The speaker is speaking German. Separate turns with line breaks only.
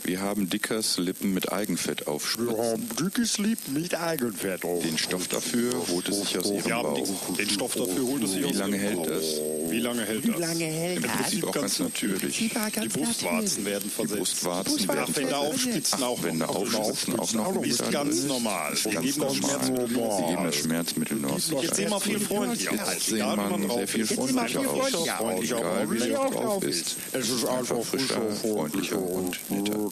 Wir haben Dickers Lippen mit Eigenfett aufspritzen.
Wir haben dickes Lippen mit Eigenfett auf.
Den Stoff dafür holt es sich aus ihrem Bauch.
Den Stoff dafür holt es sich aus
Wie lange
ihrem
hält
Bauch.
das?
Wie lange hält das?
Im Prinzip auch ganz natürlich.
Die Brustwarzen werden
Die
versetzt.
Brustwarzen werden
Abwände aufspitzen auch
Abwände
noch.
aufspitzen auch noch.
Ist ganz normal.
Ist
Wir
ganz
geben das
normal.
Schmerzmittel
Sie geben das Schmerzmittel nur aus
Jetzt sehen wir viel freundlicher aus.
Jetzt sehen
Egal, wie
man
drauf
sehr viel
ist.
freundlicher aus.
Freundlicher
Egal, wie
freundlicher
man drauf ist.
Es ist
Einfach frischer, freundlicher und netter.